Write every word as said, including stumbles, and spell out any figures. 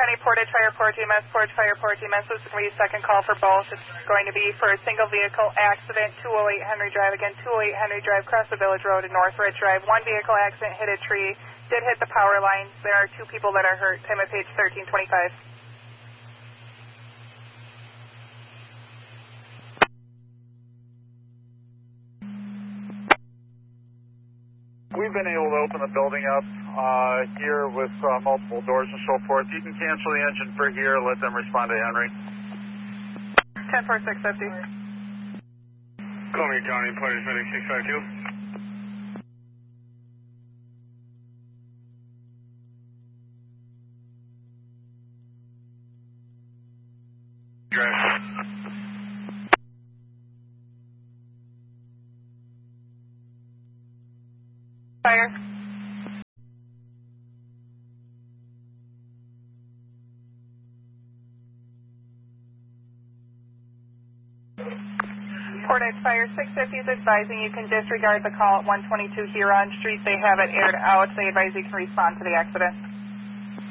County Portage Fire Port E M S, Portage Fire Port E M S, this is going to be second call for both. It's going to be for a single vehicle accident, two oh eight Henry Drive. Again, two oh eight Henry Drive, across the Village Road in North Ridge Drive. One vehicle accident, hit a tree, did hit the power lines. There are two people that are hurt. Time of page thirteen twenty-five. We've been able to open the building up uh, here with uh, multiple doors and so forth. You can cancel the engine for here, let them respond to Henry. ten four six fifty. Call me Johnny, Portage Medic six five two. Drive. Fire. Portage Fire six fifty is advising you can disregard the call at one twenty-two Huron Street. They have it aired out. They advise you can respond to the accident.